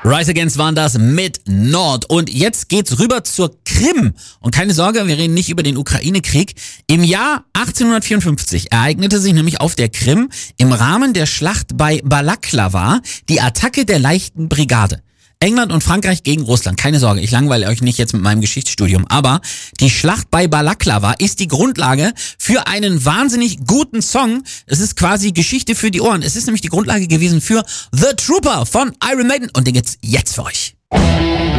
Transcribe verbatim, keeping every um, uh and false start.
Rise Against waren das mit Nord. Und jetzt geht's rüber zur Krim. Und keine Sorge, wir reden nicht über den Ukraine-Krieg. Im Jahr achtzehnhundertvierundfünfzig ereignete sich nämlich auf der Krim im Rahmen der Schlacht bei Balaklava die Attacke der leichten Brigade. England und Frankreich gegen Russland. Keine Sorge, ich langweile euch nicht jetzt mit meinem Geschichtsstudium. Aber die Schlacht bei Balaklava ist die Grundlage für einen wahnsinnig guten Song. Es ist quasi Geschichte für die Ohren. Es ist nämlich die Grundlage gewesen für The Trooper von Iron Maiden. Und den gibt's jetzt für euch.